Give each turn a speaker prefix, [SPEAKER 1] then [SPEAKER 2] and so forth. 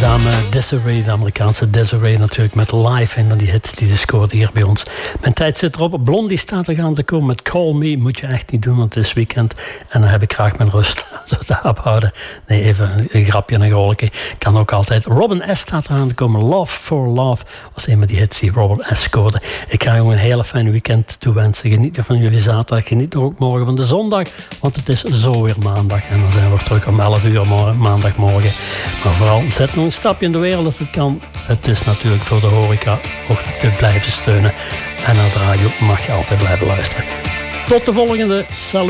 [SPEAKER 1] dame Desiree, de Amerikaanse Desiree natuurlijk, met Live. En dan die hits die ze scoorde hier bij ons. Mijn tijd zit erop. Blondie staat er aan te komen met Call Me. Moet je echt niet doen, want het is weekend. En dan heb ik graag mijn rust. Zo te afhouden. Nee, even een grapje en een golletje. Kan ook altijd. Robin S. staat er aan te komen. Love for Love was een van die hits die Robin S. scoorde. Ik ga jongen een hele fijne weekend toewensen. Geniet van jullie zaterdag. Geniet ook morgen van de zondag. Want het is zo weer maandag. En dan zijn we terug om 11 uur maandagmorgen. Maar vooral zet nog een stapje in de wereld als het kan. Het is natuurlijk voor de horeca ook te blijven steunen. En naar de radio mag je altijd blijven luisteren. Tot de volgende. Salut.